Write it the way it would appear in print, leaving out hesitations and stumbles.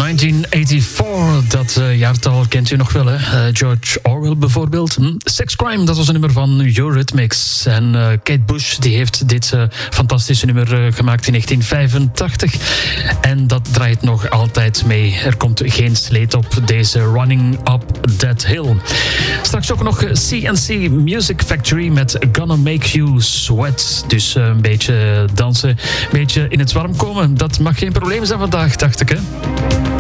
1984, dat jaartal kent u nog wel, hè? George Orwell bijvoorbeeld. Sex Crime, dat was een nummer van Eurythmics. En Kate Bush die heeft dit fantastische nummer gemaakt in 1985. En dat draait nog altijd mee. Er komt geen sleet op deze Running Up That Hill. Straks ook nog CNC Music Factory met Gonna Make You Sweat. Dus een beetje dansen, een beetje in het warm komen. Dat mag geen probleem zijn vandaag, dacht ik, hè?